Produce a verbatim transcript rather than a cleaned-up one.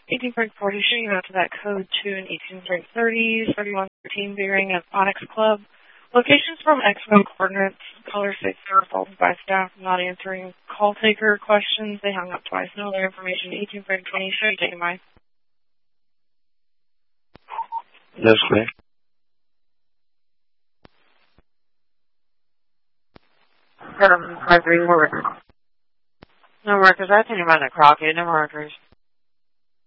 eighteen point forty, shooting out to that code two and eighteen point thirty, thirty-one thirteen bearing of Onyx Club. Locations from X one coordinates, color six are followed by staff not answering call taker questions. They hung up twice. No other information. eighteen point twenty, show you taking mine. That's clear. Seven five three, more records. No records. I think I'm on the Crockett. No records.